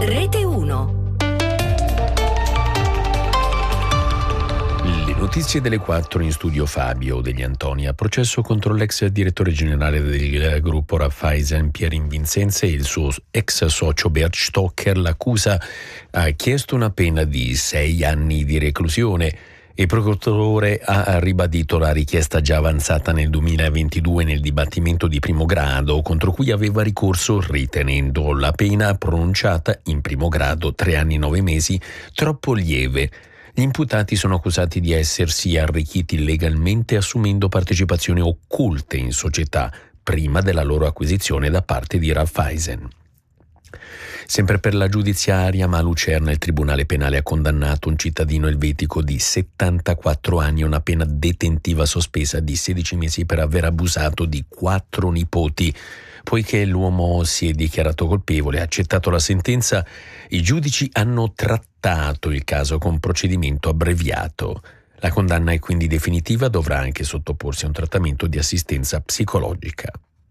Rete 1. Le notizie delle 4 in studio Fabio Degli Antonia. Processo contro l'ex direttore generale del gruppo Raiffeisen Pierin Vincenzi e il suo ex socio Bert Stocker. L'accusa ha chiesto una pena di 6 anni di reclusione. Il procuratore ha ribadito la richiesta già avanzata nel 2022 nel dibattimento di primo grado, contro cui aveva ricorso ritenendo la pena pronunciata in primo grado 3 anni e 9 mesi troppo lieve. Gli imputati sono accusati di essersi arricchiti illegalmente assumendo partecipazioni occulte in società prima della loro acquisizione da parte di Raiffeisen. Sempre per la giudiziaria, ma a Lucerna il Tribunale Penale ha condannato un cittadino elvetico di 74 anni a una pena detentiva sospesa di 16 mesi per aver abusato di 4 nipoti. Poiché l'uomo si è dichiarato colpevole e ha accettato la sentenza, i giudici hanno trattato il caso con procedimento abbreviato. La condanna è quindi definitiva, dovrà anche sottoporsi a un trattamento di assistenza psicologica.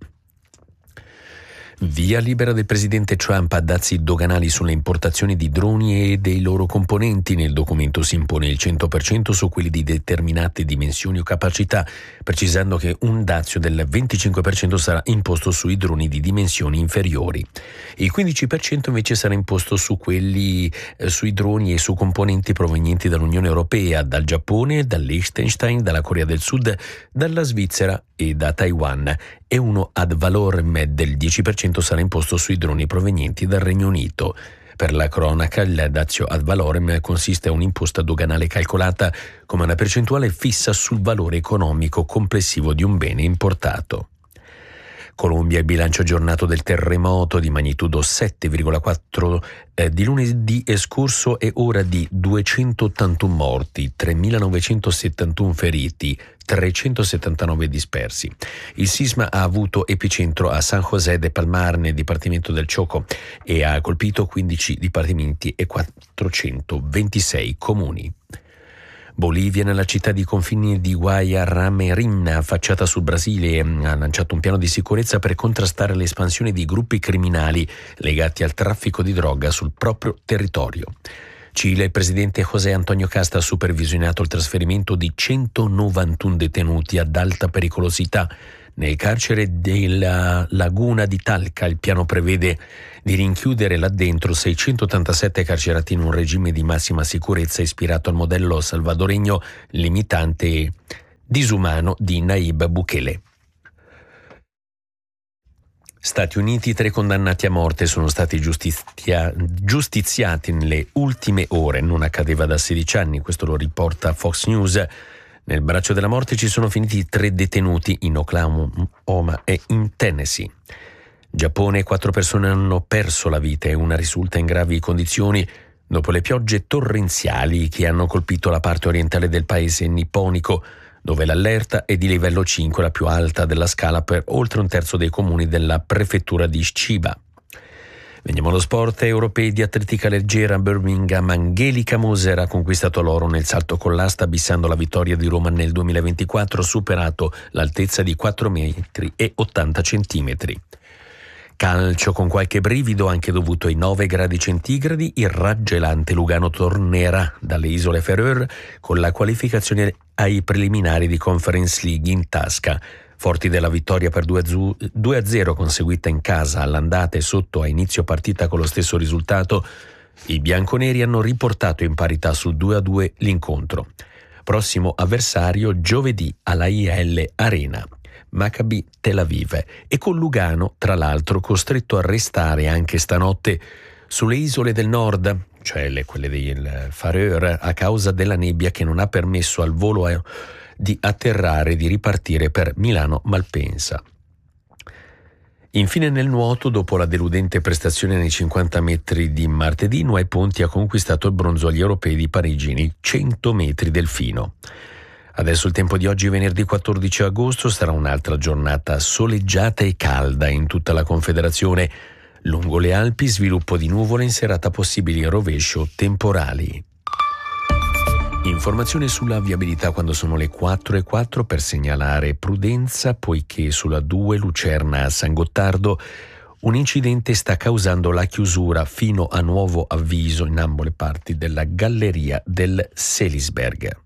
Via libera del presidente Trump a dazi doganali sulle importazioni di droni e dei loro componenti. Nel documento si impone il 100% su quelli di determinate dimensioni o capacità, precisando che un dazio del 25% sarà imposto sui droni di dimensioni inferiori. Il 15% invece sarà imposto su quelli sui droni e su componenti provenienti dall'Unione Europea, dal Giappone, dal Liechtenstein, dalla Corea del Sud, dalla Svizzera e da Taiwan, e uno ad valorem del 10% sarà imposto sui droni provenienti dal Regno Unito. Per la cronaca, il dazio ad valorem consiste in un'imposta doganale calcolata come una percentuale fissa sul valore economico complessivo di un bene importato. Colombia, il bilancio aggiornato del terremoto di magnitudo 7,4 di lunedì scorso è ora di 281 morti, 3.971 feriti, 379 dispersi. Il sisma ha avuto epicentro a San José de Palmar nel dipartimento del Chocó e ha colpito 15 dipartimenti e 426 comuni. Bolivia, nella città di confini di Guayaramerín, affacciata sul Brasile, ha lanciato un piano di sicurezza per contrastare l'espansione di gruppi criminali legati al traffico di droga sul proprio territorio. Cile, il presidente José Antonio Casta ha supervisionato il trasferimento di 191 detenuti ad alta pericolosità nel carcere della Laguna di Talca. Il piano prevede di rinchiudere là dentro 687 carcerati in un regime di massima sicurezza ispirato al modello salvadoregno limitante e disumano di Nayib Bukele. Stati Uniti, 3 condannati a morte sono stati giustiziati nelle ultime ore. Non accadeva da 16 anni, questo lo riporta Fox News. Nel braccio della morte ci sono finiti 3 detenuti in Oklahoma e in Tennessee. Giappone, 4 persone hanno perso la vita e una risulta in gravi condizioni dopo le piogge torrenziali che hanno colpito la parte orientale del paese nipponico, dove l'allerta è di livello 5, la più alta della scala per oltre un terzo dei comuni della prefettura di Chiba. Veniamo allo sport. Europei di atletica leggera. Birmingham, Angelica Moser ha conquistato l'oro nel salto con l'asta, bissando la vittoria di Roma nel 2024, superato l'altezza di 4 metri e 80 centimetri. Calcio con qualche brivido anche dovuto ai 9 gradi centigradi. Il raggelante Lugano tornerà dalle isole Færøer con la qualificazione ai preliminari di Conference League in tasca. Forti della vittoria per 2-0 conseguita in casa all'andata e sotto a inizio partita con lo stesso risultato, i bianconeri hanno riportato in parità sul 2-2 l'incontro. Prossimo avversario giovedì alla IL Arena, Maccabi Tel Aviv, e con Lugano, tra l'altro, costretto a restare anche stanotte sulle isole del nord, cioè quelle del Færøer, a causa della nebbia che non ha permesso al volo di atterrare e di ripartire per Milano-Malpensa. Infine nel nuoto, dopo la deludente prestazione nei 50 metri di martedì, Noè Ponti ha conquistato il bronzo agli europei di Parigi nei 100 metri delfino. Adesso il tempo di oggi, venerdì 14 agosto, sarà un'altra giornata soleggiata e calda in tutta la Confederazione. Lungo le Alpi sviluppo di nuvole, in serata possibili rovescio temporali. Informazione sulla viabilità quando sono le 4:04 per segnalare prudenza, poiché sulla 2 Lucerna a San Gottardo Un incidente sta causando la chiusura fino a nuovo avviso in ambo le parti della galleria del Selisberg.